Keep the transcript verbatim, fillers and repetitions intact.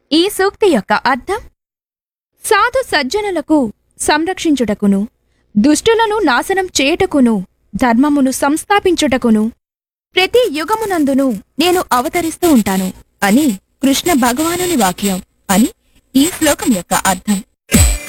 ఈ సూక్తి యొక్క అర్థం: సాధు సజ్జనులకు సంరక్షించుటకును, దుష్టులను నాశనం చేయుటకును, ధర్మమును సంస్థాపించుటకును ప్రతి యుగమునందును నేను అవతరిస్తూ ఉంటాను అని కృష్ణ భగవానుని వాక్యం అని ఈ శ్లోకం యొక్క అర్థం.